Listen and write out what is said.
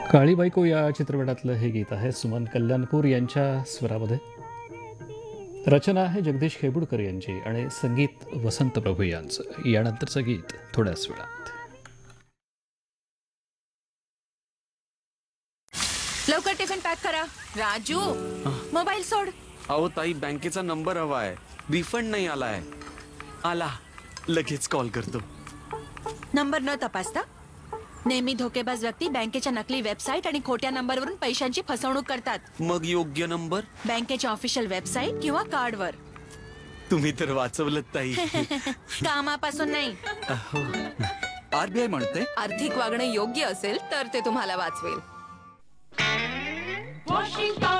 काळी बायको या चित्रपटातलं हे गीत आहे सुमन कल्याणपूर यांच्या स्वरामध्ये. रचना आहे जगदीश खेबुडकर यांची आणि संगीत वसंत प्रभू यांचं. यानंतरचं गीत थोड्याच वेळात. लवकर टिफिन पॅक करा. राजू, मोबाईल सोड. अहो ताई, बँकेचा नंबर हवाय. रिफंड नाही आलाय. आला, लगेच कॉल करतो. नंबर न तपासता नेहमी धोकेबाज व्यक्ती बँकेच्या नकली वेबसाईट आणि खोट्या नंबरवरून पैशांची फसवणूक करतात. मग योग्य नंबर? बँकेच्या ऑफिशियल वेबसाईट किंवा कार्डवर. तुम्ही तर वाचवलत ताई. कामापासून नाही. आरबीआय म्हणते आर्थिक वागणं योग्य असेल तर ते तुम्हाला वाचवेल.